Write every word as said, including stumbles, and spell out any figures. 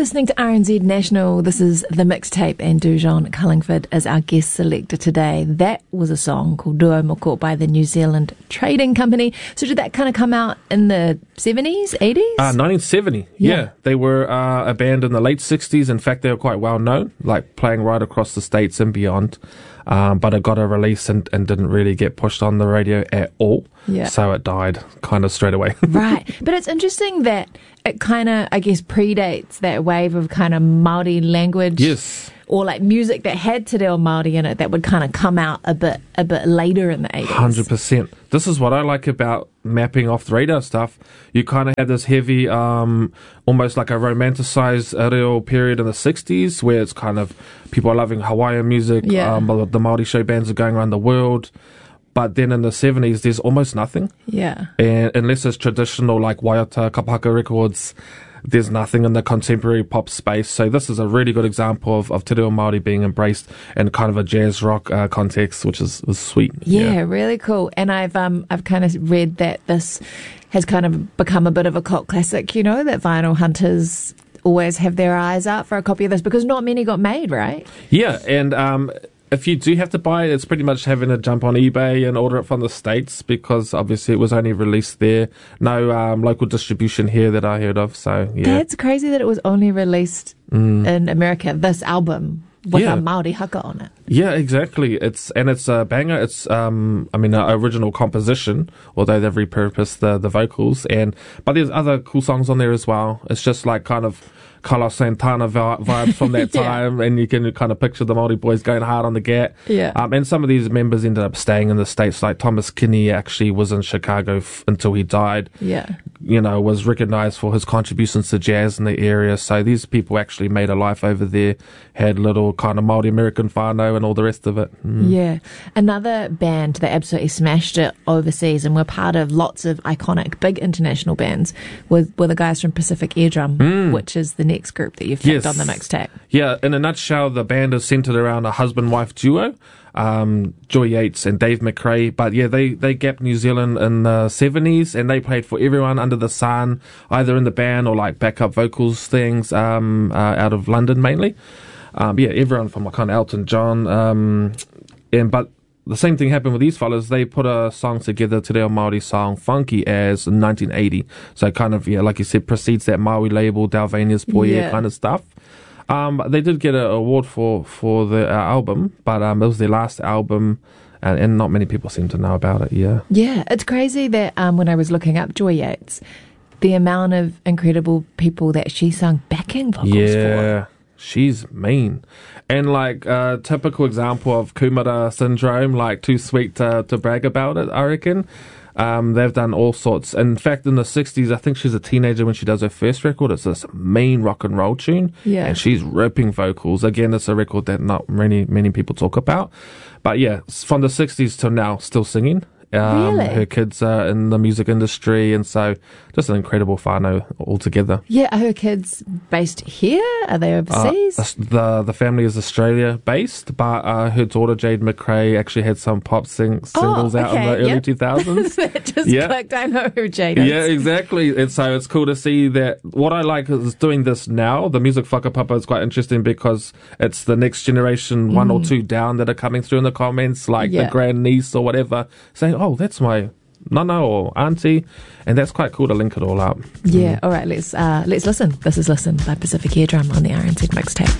listening to R N Z National. This is The Mixtape, and Dujon Cullingford is our guest selector today. That was a song called Duo Moko by the New Zealand Trading Company. So did that kind of come out in the seventies, eighties? Uh, nineteen seventy, yeah. yeah. They were uh, a band in the late sixties. In fact, they were quite well known, like playing right across the States and beyond. Um, but it got a release and, and didn't really get pushed on the radio at all. Yeah. So it died kind of straight away. Right. But it's interesting that it kind of, I guess, predates that wave of kind of Māori language. Yes. Or like music that had Te Reo Māori in it that would kind of come out a bit a bit later in the eighties. one hundred percent. This is what I like about mapping off the radar stuff. You kind of had this heavy, um, almost like a romanticized reo period in the sixties where it's kind of people are loving Hawaiian music. Yeah. Um, the Māori show bands are going around the world. But then in the seventies, there's almost nothing. Yeah. And unless it's traditional like Waiata, Kapahaka Records, there's nothing in the contemporary pop space. So this is a really good example of, of Te Reo Māori being embraced in kind of a jazz rock uh, context, which is, is sweet. Yeah, yeah, really cool. And I've um I've kind of read that this has kind of become a bit of a cult classic, you know, that vinyl hunters always have their eyes out for a copy of this because not many got made, right? Yeah, and um if you do have to buy it, it's pretty much having to jump on eBay and order it from the States because obviously it was only released there. No um, local distribution here that I heard of. So, yeah. That's crazy that it was only released mm. in America, this album, with yeah. a Māori haka on it. Yeah, exactly. It's And it's a banger. It's, um, I mean, an original composition, although they've repurposed the, the vocals. And But there's other cool songs on there as well. It's just like kind of Carlos Santana vibes from that time, yeah. and you can kind of picture the Māori boys going hard on the gat. Yeah. Um, and some of these members ended up staying in the States, like Thomas Kinney actually was in Chicago f- until he died. Yeah. You know, was recognized for his contributions to jazz in the area. So these people actually made a life over there, had little kind of Māori American whānau and all the rest of it. Mm. Yeah. Another band that absolutely smashed it overseas and were part of lots of iconic big international bands were, were the guys from Pacific Eardrum, mm. which is the next group that you've picked yes. on the mixtape. Yeah, in a nutshell, the band is centered around a husband-wife duo, um, Joy Yates and Dave McRae. But yeah, they, they gapped New Zealand in the seventies and they played for everyone under the sun, either in the band or like backup vocals things um, uh, out of London mainly. Um, yeah, everyone from kind of Elton John. Um, and But the same thing happened with these fellas. They put a song together, Te Reo Māori song, Funky As, in nineteen eighty. So kind of, yeah, like you said, precedes that Maui label, Dalvania's Boy yeah. kind of stuff. Um, they did get an award for, for the uh, album, but um, it was their last album, and, and not many people seem to know about it, yeah. Yeah, it's crazy that um, when I was looking up Joy Yates, the amount of incredible people that she sung backing vocals yeah. for. Yeah. She's mean. And like a uh, typical example of Kumara syndrome, like too sweet to, to brag about it, I reckon. Um, they've done all sorts. In fact, in the sixties, I think she's a teenager when she does her first record. It's this mean rock and roll tune. Yeah. And she's ripping vocals. Again, it's a record that not many, many people talk about. But yeah, from the sixties to now, still singing. Um, really? Her kids are in the music industry, and so just an incredible whānau altogether. Yeah, are her kids based here? Are they overseas? Uh, the the family is Australia based, but uh, her daughter Jade McRae actually had some pop sing- singles oh, okay. out in the early yep. two thousands. That just yeah. clicked. I know who Jade is. Yeah, exactly. And so it's cool to see that. What I like is doing this now. The music whakapapa is quite interesting because it's the next generation, mm. one or two down, that are coming through in the comments, like yeah. the grandniece or whatever, saying, oh, that's my nana or auntie, and that's quite cool to link it all up. Yeah, mm. all right, let's uh, let's listen. This is Listen by Pacific Eardrum on the R N Z Mixtape.